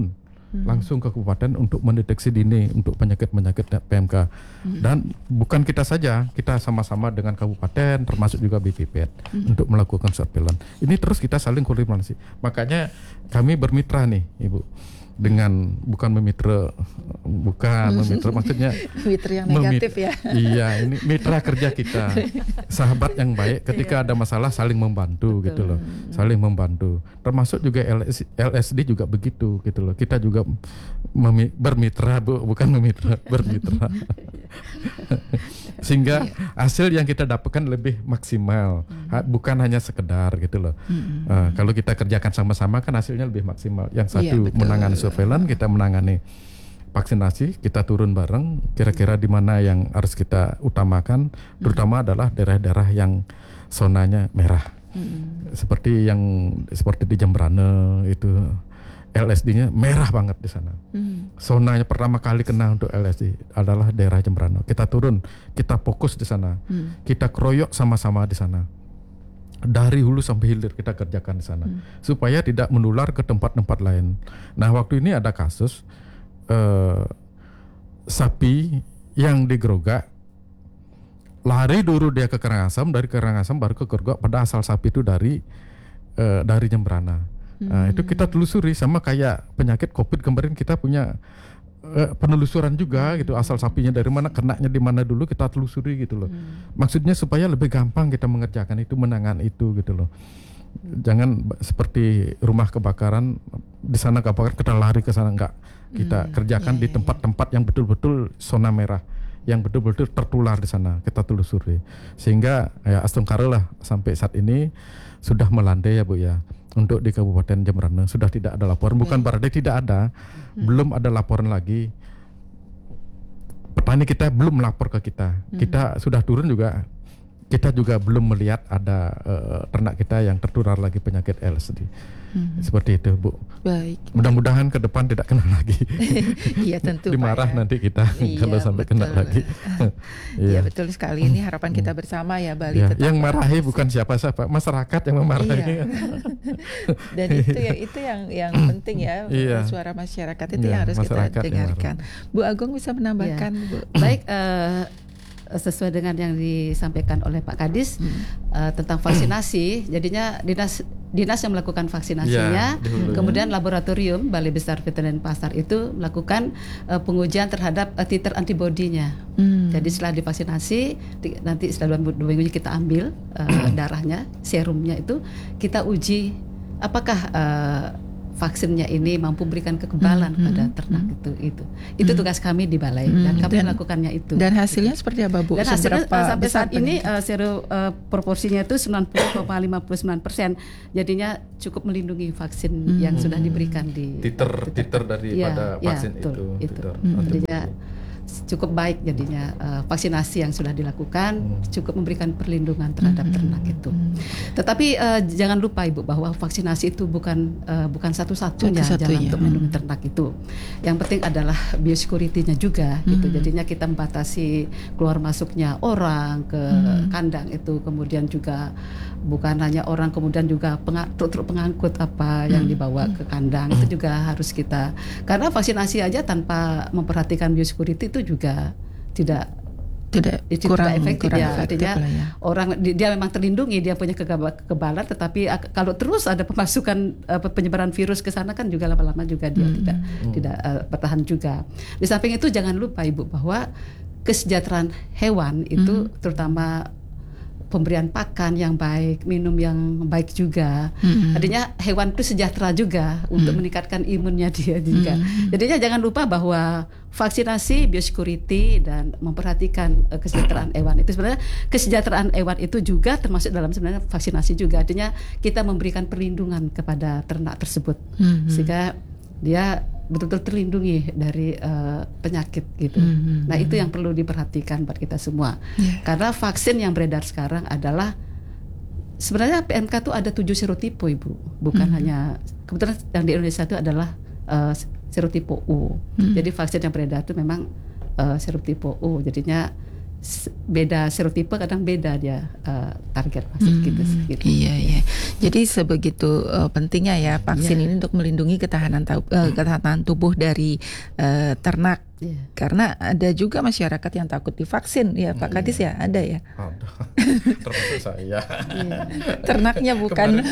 langsung ke kabupaten untuk mendeteksi dini untuk penyakit-penyakit PMK. Dan bukan kita saja, kita sama-sama dengan kabupaten termasuk juga BPPT untuk melakukan surveillance. Ini terus kita saling koordinasi. Makanya kami bermitra nih, Ibu, dengan bukan memitra maksudnya mitra yang negatif ya. Iya, ini mitra kerja kita, sahabat yang baik. Ketika ada masalah saling membantu. Betul. Gitu loh, saling membantu. Termasuk juga LSD juga begitu gitu loh. Kita juga bermitra, Bu, bukan memitra, bermitra. Sehingga hasil yang kita dapatkan lebih maksimal, bukan hanya sekedar gitu loh. Kalau kita kerjakan sama-sama kan hasilnya lebih maksimal. Yang satu menangani surveillance, kita menangani vaksinasi, kita turun bareng. Kira-kira di mana yang harus kita utamakan, terutama adalah daerah-daerah yang zonanya merah, seperti di Jembrana itu. LSD-nya merah banget di sana. Zonanya pertama kali kena untuk LSD adalah daerah Jembrana. Kita turun, kita fokus di sana. Kita keroyok sama-sama di sana. Dari hulu sampai hilir kita kerjakan di sana. Supaya tidak menular ke tempat-tempat lain. Nah, waktu ini ada kasus sapi yang digerogak, lari dulu dia ke Karangasem, dari Karangasem baru ke Gerogak, pada asal sapi itu dari Jembrana. Nah, itu kita telusuri, sama kayak penyakit COVID kemarin kita punya penelusuran juga gitu, asal sapinya dari mana, kenanya di mana dulu kita telusuri gitu loh. Maksudnya supaya lebih gampang kita mengerjakan itu, menangani itu gitu loh. Jangan seperti rumah kebakaran, di sana kebakaran kita lari ke sana, enggak. Kita kerjakan di tempat-tempat yang betul-betul zona merah, yang betul-betul tertular di sana kita telusuri. Sehingga ya astungkara lah sampai saat ini sudah melandai ya Bu ya. Untuk di Kabupaten Jembrana sudah tidak ada laporan, bukan berarti tidak ada, belum ada laporan lagi. Petani kita belum melapor ke kita. Kita sudah turun juga, kita juga belum melihat ada ternak kita yang tertular lagi penyakit LSD. Seperti itu, Bu. Baik. Mudah-mudahan ke depan tidak kena lagi. Iya tentu. Dimarah Pak, ya. nanti kita kalau sampai betul. kena lagi. Iya betul sekali. Ini harapan kita bersama ya, Bali. Ya, yang marahi bukan siapa-siapa, masyarakat yang memarahi. Iya. Dan itu yang penting ya, suara masyarakat itu yang harus kita dengarkan. Bu Agung bisa menambahkan, Bu. Baik. Sesuai dengan yang disampaikan oleh Pak Kadis tentang vaksinasi, jadinya dinas yang melakukan vaksinasinya, kemudian laboratorium Balai Besar Veteriner Pasar itu melakukan pengujian terhadap titer antibodinya. Jadi setelah divaksinasi, nanti setelah 2 minggu kita ambil darahnya, serumnya itu kita uji apakah vaksinnya ini mampu memberikan kekebalan pada ternak itu tugas kami di balai dan kami melakukannya itu. Dan hasilnya seperti apa, Bu? Dan hasilnya sampai saat ini proporsinya itu 90,59%. Jadinya cukup melindungi vaksin yang sudah diberikan di titer daripada vaksin itu. Jadinya cukup baik, jadinya vaksinasi yang sudah dilakukan cukup memberikan perlindungan terhadap ternak itu. Tetapi jangan lupa Ibu bahwa vaksinasi itu bukan satu-satunya jalan untuk melindungi ternak itu. Yang penting adalah biosecurity-nya juga gitu. Jadinya kita membatasi keluar masuknya orang ke kandang itu, kemudian juga bukan hanya orang, kemudian juga truk pengangkut apa yang dibawa ke kandang itu juga harus kita, karena vaksinasi aja tanpa memperhatikan biosecurity itu juga tidak efektif ya. Artinya orang dia memang terlindungi, dia punya kekebalan, tetapi kalau terus ada pemasukan penyebaran virus ke sana kan juga lama-lama juga dia tidak bertahan juga. Di samping itu jangan lupa Ibu bahwa kesejahteraan hewan itu terutama pemberian pakan yang baik, minum yang baik juga. Artinya hewan itu sejahtera juga untuk meningkatkan imunnya dia juga. Jadinya jangan lupa bahwa vaksinasi, biosecurity dan memperhatikan kesejahteraan hewan itu sebenarnya kesejahteraan hewan itu juga termasuk dalam sebenarnya vaksinasi juga. Artinya kita memberikan perlindungan kepada ternak tersebut sehingga dia betul-betul terlindungi dari penyakit gitu. Nah itu yang perlu diperhatikan buat kita semua. Karena vaksin yang beredar sekarang adalah sebenarnya PMK itu ada 7 serotipe Ibu, bukan hanya, kebetulan yang di Indonesia itu adalah serotipe U. Jadi vaksin yang beredar itu memang serotipe U. Jadinya beda serotipe, kadang beda dia target vaksin gitu. Iya. Jadi sebegitu pentingnya ya vaksin ini untuk melindungi ketahanan tubuh dari ternak. Karena ada juga masyarakat yang takut divaksin ya Pak Kadis ya, ada ya. Termasuk saya. Ternaknya bukan.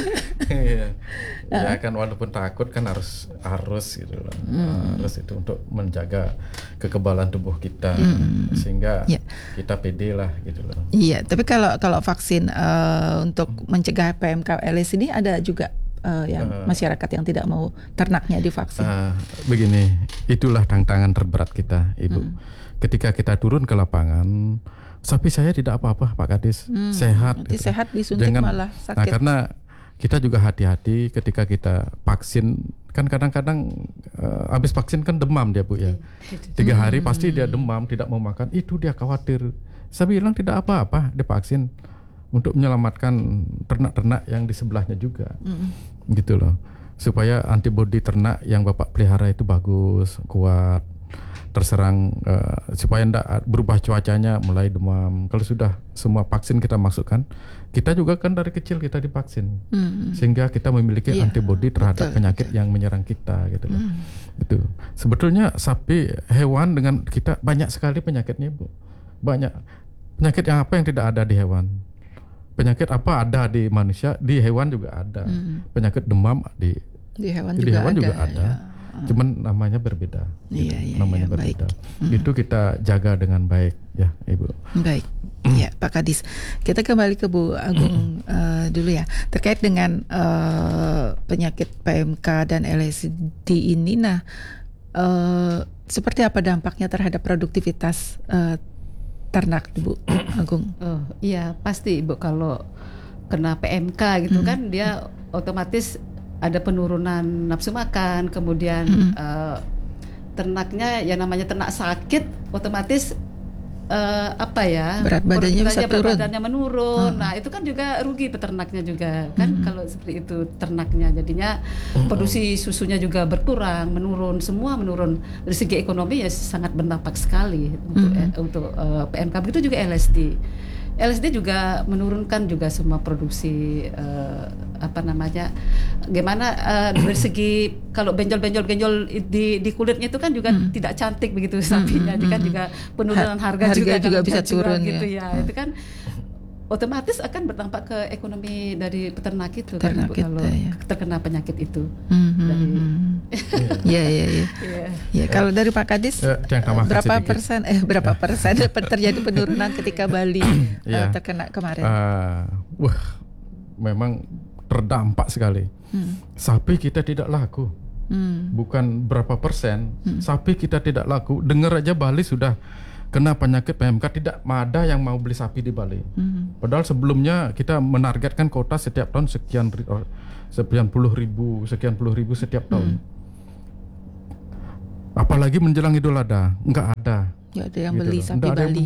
Ya kan, walaupun takut kan harus gitu loh. Harus itu untuk menjaga kekebalan tubuh kita sehingga kita pede lah gitu loh. Iya, tapi kalau vaksin untuk mencegah PMK LS ini ada juga yang masyarakat yang tidak mau ternaknya divaksin. Begini, itulah tantangan terberat kita, Ibu. Ketika kita turun ke lapangan, sapi saya tidak apa-apa, Pak Kadis, sehat. Nanti sehat disuntik malah sakit. Nah, karena kita juga hati-hati ketika kita vaksin. Kan kadang-kadang habis vaksin kan demam dia, Bu ya. 3 hari pasti dia demam, tidak mau makan. Itu dia khawatir. Saya bilang tidak apa-apa, dia vaksin untuk menyelamatkan ternak-ternak yang di sebelahnya juga. Gitu loh. Supaya antibodi ternak yang Bapak pelihara itu bagus, kuat, terserang, supaya tidak berubah cuacanya mulai demam. Kalau sudah semua vaksin kita masukkan, kita juga kan dari kecil kita divaksin, sehingga kita memiliki antibodi terhadap penyakit yang menyerang kita gitu loh. Itu sebetulnya sapi hewan dengan kita banyak sekali penyakitnya, Bu. Banyak penyakit yang apa yang tidak ada di hewan. Penyakit apa ada di manusia, di hewan juga ada. Penyakit demam di hewan juga ada. Cuman namanya berbeda. Namanya berbeda. Itu kita jaga dengan baik ya, Ibu. Baik. Ya, Pak Kadis. Kita kembali ke Bu Agung dulu ya. Terkait dengan penyakit PMK dan LSD ini, nah seperti apa dampaknya terhadap produktivitas ternak, Bu Agung? Oh iya, pasti Ibu, kalau kena PMK gitu kan dia otomatis ada penurunan nafsu makan, kemudian ternaknya yang namanya ternak sakit otomatis berat badannya bisa turun. Badannya menurun. Nah, itu kan juga rugi peternaknya juga kan kalau seperti itu ternaknya. Jadinya produksi susunya juga berkurang, menurun, semua menurun. Dari segi ekonomi ya sangat berdampak sekali untuk PMK. Begitu juga LSD. LSD juga menurunkan juga semua produksi gimana dari segi kalau benjol-benjol di kulitnya itu kan juga tidak cantik begitu sapinya, kan juga penurunan harga juga bisa turun gitu ya. Itu kan otomatis akan berdampak ke ekonomi dari peternak itu kalau terkena penyakit itu. Ya, kalau dari Pak Kadis berapa persen terjadi penurunan ketika Bali terkena kemarin? Memang terdampak sekali. Sapi kita tidak laku. Bukan berapa persen, sapi kita tidak laku. Dengar aja Bali sudah kena penyakit PMK, tidak ada yang mau beli sapi di Bali. Padahal sebelumnya kita menargetkan kota setiap tahun sekian puluh ribu setiap tahun. Apalagi menjelang Idul Adha, enggak ada. Enggak ada yang beli sapi Bali.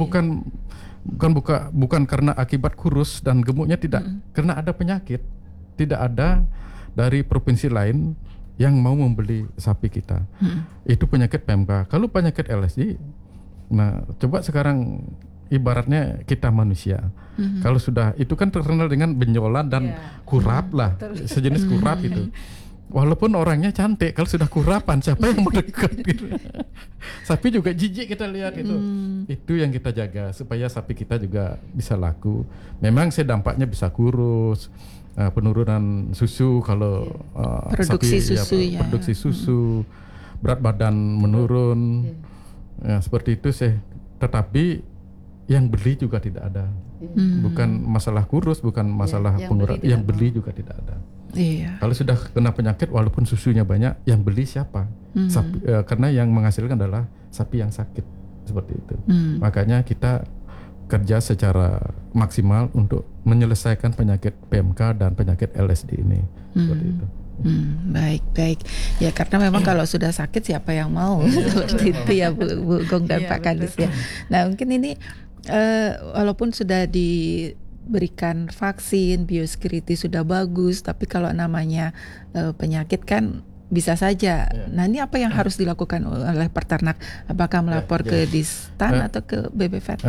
Bukan karena akibat kurus dan gemuknya, tidak, karena ada penyakit. Tidak ada dari provinsi lain yang mau membeli sapi kita. Itu penyakit PMK. Kalau penyakit LSD, nah coba sekarang ibaratnya kita manusia. Kalau sudah itu kan terkenal dengan benjolan dan kurap lah, sejenis kurap itu. Walaupun orangnya cantik, kalau sudah kurapan siapa yang mau dekat gitu. Sapi juga jijik kita lihat itu. Itu yang kita jaga supaya sapi kita juga bisa laku. Memang dampaknya bisa kurus, penurunan susu kalau produksi sapi, produksi susu, berat badan menurun. Ya, seperti itu sih. Tetapi yang beli juga tidak ada. Bukan masalah kurus, bukan masalah penurunan. Yang beli juga tidak ada. Iya. Kalau sudah kena penyakit, walaupun susunya banyak, yang beli siapa? Sapi, karena yang menghasilkan adalah sapi yang sakit, seperti itu. Makanya kita kerja secara maksimal untuk menyelesaikan penyakit PMK dan penyakit LSD ini, seperti itu. Baik. Ya karena memang kalau sudah sakit siapa yang mau seperti itu ya Bu Gong dan Pak Kadis ya. Nah mungkin ini walaupun sudah diberikan vaksin, biosecurity sudah bagus, tapi kalau namanya penyakit kan bisa saja. Nah, ini apa yang harus dilakukan oleh peternak? Apakah melapor ke Distan atau ke BBVET?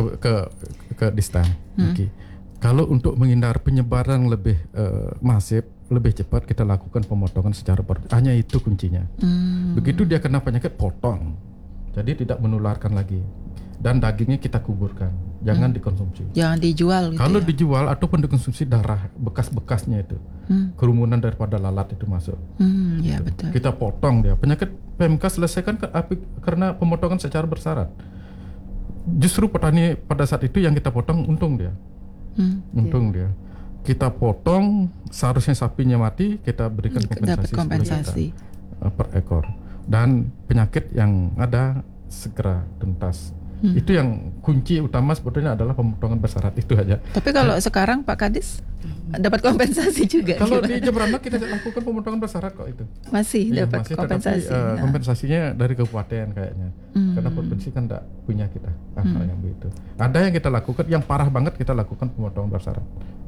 Ke Distan. Okay. Kalau untuk menghindar penyebaran lebih masif, lebih cepat, kita lakukan pemotongan secara hanya itu kuncinya. Begitu dia kena penyakit, potong. Jadi tidak menularkan lagi. Dan dagingnya kita kuburkan, jangan dikonsumsi. Jangan dijual gitu. Kalau ya? dijual ataupun dikonsumsi, darah bekas-bekasnya itu, kerumunan daripada lalat itu masuk. Ya betul. Kita potong dia. Penyakit PMK selesaikan karena pemotongan secara bersyarat. Justru petani pada saat itu yang kita potong untung dia. Untung dia. Kita potong, seharusnya sapinya mati, kita berikan kompensasi 10 juta per ekor. Dan penyakit yang ada segera tuntas. Itu yang kunci utama sebetulnya adalah pemotongan bersyarat itu aja. Tapi kalau sekarang Pak Kadis dapat kompensasi juga. Kalau di Jemberana kita lakukan pemotongan bersyarat kok itu. Masih dapat kompensasi. Tetapi, kompensasinya dari kabupaten kayaknya. Karena provinsi kan tidak punya kita hal yang begitu. Ada yang kita lakukan, yang parah banget kita lakukan pemotongan bersyarat.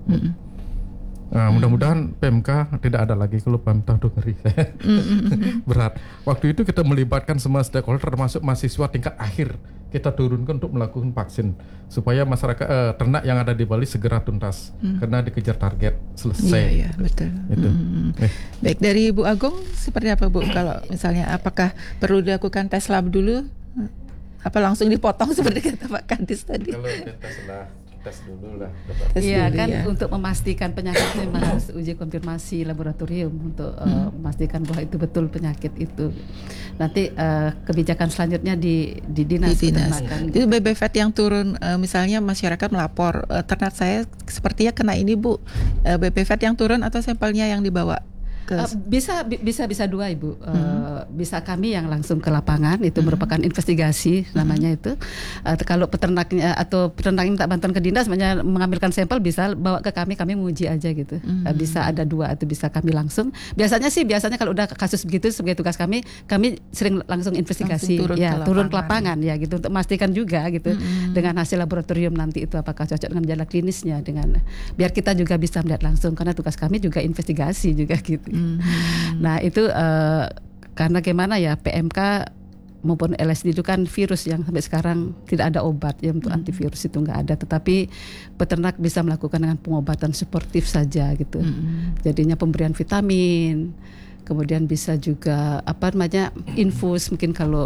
Nah, mudah-mudahan PMK tidak ada lagi. Kalau PMK tuh ngeri berat. Waktu itu kita melibatkan semua stakeholder termasuk mahasiswa tingkat akhir. Kita turunkan untuk melakukan vaksin supaya masyarakat ternak yang ada di Bali segera tuntas karena dikejar target selesai. Iya, betul. Itu. Baik, dari Bu Agung seperti apa Bu? Kalau misalnya apakah perlu dilakukan tes lab dulu? Apa langsung dipotong seperti kata Pak Kadis tadi? Kalau tes dulu lah. Iya kan, untuk memastikan penyakit memang harus uji konfirmasi laboratorium untuk memastikan bahwa itu betul penyakit itu. Nanti kebijakan selanjutnya di dinas peternakan. Itu BBVET yang turun, misalnya masyarakat melapor ternak saya sepertinya kena ini Bu. BBVET yang turun atau sampelnya yang dibawa? Bisa dua Ibu. Bisa kami yang langsung ke lapangan, itu merupakan investigasi namanya itu. Kalau peternaknya atau peternak minta bantuan ke dinas, mengambilkan sampel bisa bawa ke kami menguji aja gitu. Bisa ada dua atau bisa kami langsung. Biasanya kalau udah kasus begitu sebagai tugas kami sering langsung investigasi, turun ke lapangan ya gitu untuk memastikan juga gitu dengan hasil laboratorium nanti itu apakah cocok dengan gejala klinisnya, dengan biar kita juga bisa melihat langsung karena tugas kami juga investigasi juga gitu. Nah itu karena gimana ya, PMK maupun LSD itu kan virus yang sampai sekarang tidak ada obat ya, untuk antivirus itu nggak ada, tetapi peternak bisa melakukan dengan pengobatan suportif saja gitu. Jadinya pemberian vitamin, kemudian bisa juga infus mungkin kalau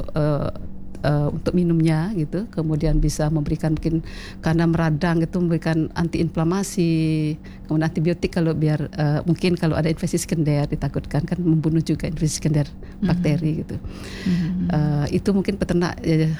untuk minumnya gitu, kemudian bisa memberikan mungkin karena meradang itu memberikan antiinflamasi, kemudian antibiotik kalau biar mungkin kalau ada infeksi sekunder ditakutkan kan membunuh juga infeksi sekunder bakteri gitu. Itu mungkin peternak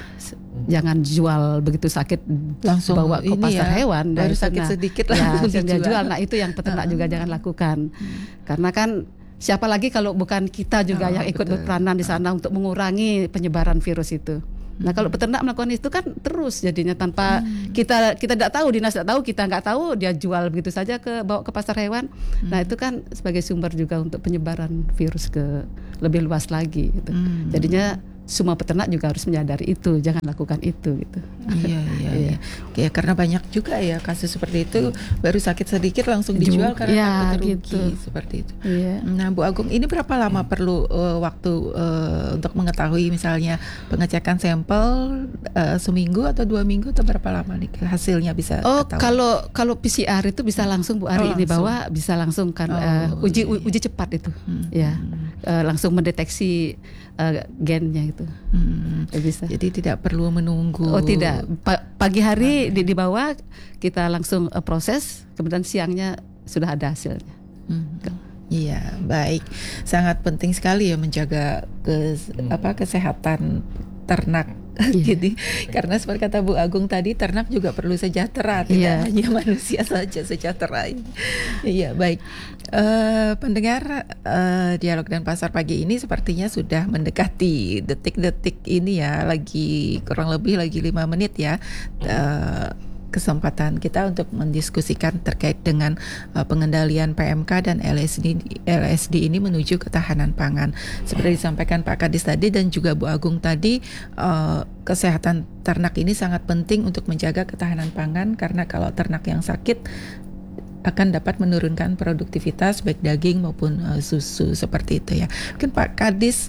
jangan jual begitu sakit langsung bawa ke pasar hewan, baru sakit sedikit langsung dijual. Nah itu yang peternak juga jangan lakukan, karena kan siapa lagi kalau bukan kita juga yang ikut berperanan di sana untuk mengurangi penyebaran virus itu. Nah kalau peternak melakukan itu kan terus jadinya tanpa kita tidak tahu, dinas tidak tahu, kita nggak tahu, dia jual begitu saja bawa ke pasar hewan. Nah itu kan sebagai sumber juga untuk penyebaran virus ke lebih luas lagi gitu. Jadinya semua peternak juga harus menyadari itu, jangan lakukan itu gitu. Iya. Ya, karena banyak juga ya kasus seperti itu, baru sakit sedikit langsung dijual karena takut rugi gitu. Seperti itu. Iya. Nah Bu Agung, ini berapa lama perlu waktu untuk mengetahui misalnya pengecekan sampel, seminggu atau 2 minggu atau berapa lama nih hasilnya bisa ketahuan? Kalau PCR itu bisa langsung Bu Ari dibawa, bisa langsung kan uji cepat itu. Langsung mendeteksi gennya itu. Bisa. Jadi tidak perlu menunggu. Oh tidak, pagi hari dibawa, kita langsung proses, kemudian siangnya sudah ada hasilnya. Iya, baik. Sangat penting sekali ya menjaga kesehatan ternak. Jadi karena seperti kata Bu Agung tadi, ternak juga perlu sejahtera, tidak hanya manusia saja sejahtera. Iya, baik. Pendengar Dialog dan Pasar pagi ini sepertinya sudah mendekati detik-detik ini ya, lagi kurang lebih lagi 5 menit ya. Kesempatan kita untuk mendiskusikan terkait dengan pengendalian PMK dan LSD ini menuju ketahanan pangan. Seperti disampaikan Pak Kadis tadi dan juga Bu Agung tadi, kesehatan ternak ini sangat penting untuk menjaga ketahanan pangan, karena kalau ternak yang sakit akan dapat menurunkan produktivitas baik daging maupun susu seperti itu ya. Mungkin Pak Kadis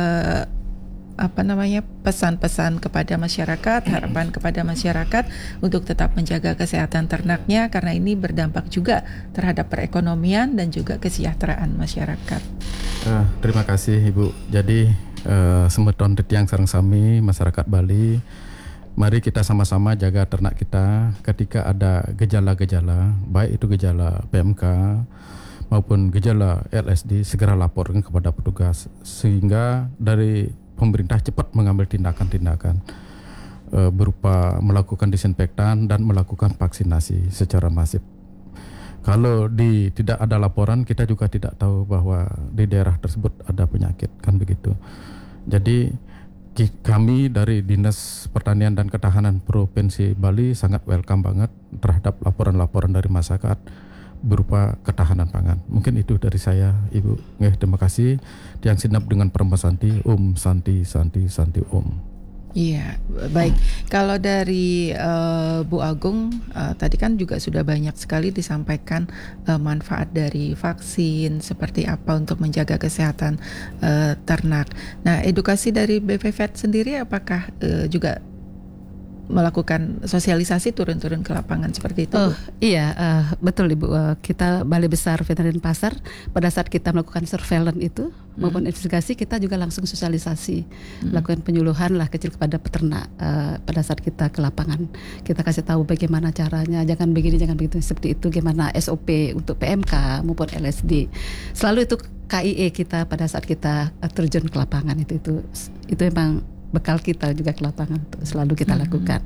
pesan-pesan kepada masyarakat, harapan kepada masyarakat untuk tetap menjaga kesehatan ternaknya karena ini berdampak juga terhadap perekonomian dan juga kesejahteraan masyarakat. Terima kasih Ibu. Jadi semeton tetiang sareng sami masyarakat Bali, mari kita sama-sama jaga ternak kita. Ketika ada gejala-gejala, baik itu gejala PMK maupun gejala LSD, segera laporkan kepada petugas sehingga dari pemerintah cepat mengambil tindakan-tindakan berupa melakukan disinfektan dan melakukan vaksinasi secara masif. Kalau tidak ada laporan, kita juga tidak tahu bahwa di daerah tersebut ada penyakit, kan begitu. Jadi kami dari Dinas Pertanian dan Ketahanan Provinsi Bali sangat welcome banget terhadap laporan-laporan dari masyarakat berupa ketahanan pangan. Mungkin itu dari saya, Ibu. Terima kasih. Yang sinap dengan Perempuan Santi, Santi, Santi, Santi, Iya, baik. Kalau dari Bu Agung, tadi kan juga sudah banyak sekali disampaikan manfaat dari vaksin, seperti apa untuk menjaga kesehatan ternak. Nah, edukasi dari BPVET sendiri apakah juga melakukan sosialisasi turun-turun ke lapangan seperti itu? Iya, betul Ibu. Kita Balai Besar Veterinaria Pasar pada saat kita melakukan surveillance itu maupun investigasi, kita juga langsung sosialisasi, melakukan penyuluhan lah kecil kepada peternak pada saat kita ke lapangan. Kita kasih tahu bagaimana caranya, jangan begini, jangan begitu, seperti itu, gimana SOP untuk PMK maupun LSD. Selalu itu KIE kita pada saat kita terjun ke lapangan itu memang bekal kita juga ke lapangan selalu kita lakukan.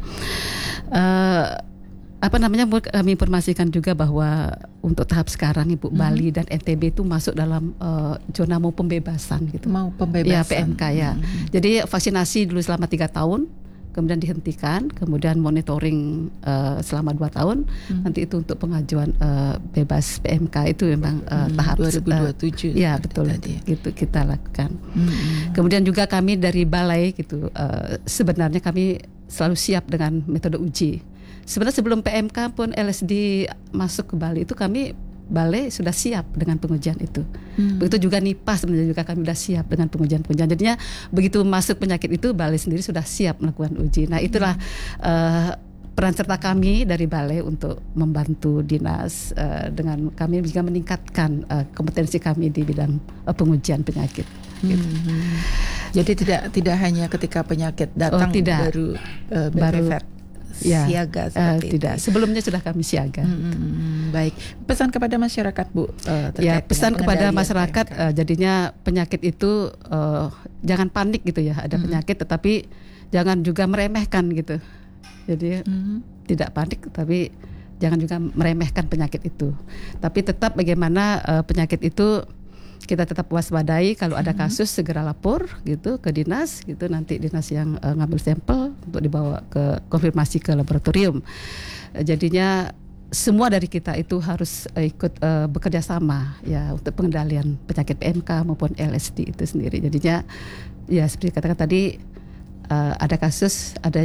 Kami informasikan juga bahwa untuk tahap sekarang Ibu, Bali dan NTB itu masuk dalam zona mau pembebasan gitu. Mau pembebasan. Ya, PMK ya. Jadi vaksinasi dulu selama 3 tahun, kemudian dihentikan, kemudian monitoring selama 2 tahun. Nanti itu untuk pengajuan bebas PMK itu memang tahap 2027. Ya, betul. Gitu kita lakukan. Kemudian juga kami dari balai gitu, sebenarnya kami selalu siap dengan metode uji. Sebenarnya sebelum PMK pun LSD masuk ke Bali itu kami balai sudah siap dengan pengujian itu. Begitu juga NIPA sebenarnya juga kami sudah siap dengan pengujian-pengujian. Jadinya begitu masuk penyakit itu balai sendiri sudah siap melakukan uji. Nah, itulah peran serta kami dari balai untuk membantu dinas dengan kami juga meningkatkan kompetensi kami di bidang pengujian penyakit. Gitu. Jadi tidak hanya ketika penyakit datang baru BPVET siaga seperti tidak. itu. Sebelumnya sudah kami siaga. Baik. Pesan kepada masyarakat, Bu. Pesan kepada masyarakat, jadinya penyakit itu jangan panik gitu ya. Ada penyakit, tetapi jangan juga meremehkan gitu. Jadi tidak panik, tapi jangan juga meremehkan penyakit itu. Tapi tetap bagaimana penyakit itu kita tetap waspadai, kalau ada kasus segera lapor gitu ke dinas gitu, nanti dinas yang ngambil sampel untuk dibawa ke konfirmasi ke laboratorium. Jadinya semua dari kita itu harus ikut bekerja sama ya untuk pengendalian penyakit PMK maupun LSD itu sendiri. Jadinya ya seperti katakan tadi, ada kasus, ada